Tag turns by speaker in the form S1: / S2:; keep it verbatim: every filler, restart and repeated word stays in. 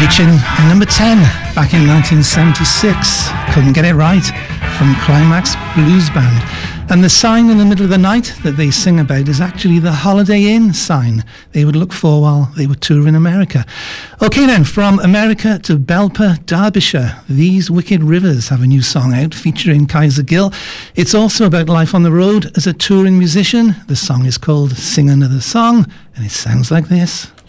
S1: reaching number ten back in nineteen seventy-six. Couldn't get it right, from Climax Blues Band. And the sign in the middle of the night that they sing about is actually the Holiday Inn sign they would look for while they would tour in America. Okay then, from America to Belper, Derbyshire, These Wicked Rivers have a new song out featuring Kaiser Gill. It's also about life on the road as a touring musician. The song is called Sing Another Song, and it sounds like this.